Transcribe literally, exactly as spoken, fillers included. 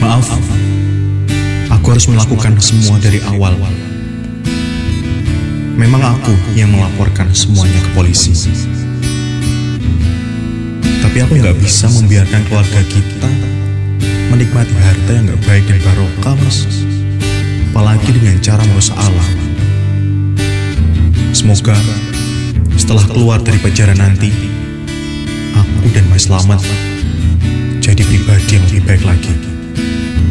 Maaf, aku harus melakukan semua dari awal. Memang aku yang melaporkan semuanya ke polisi. Tapi aku gak bisa membiarkan keluarga kita menikmati harta yang gak baik dan barokah, Mas. Apalagi dengan cara merusak alam. Semoga setelah keluar dari penjara nanti, aku dan Mas Slamet jadi pribadi yang lebih baik lagi.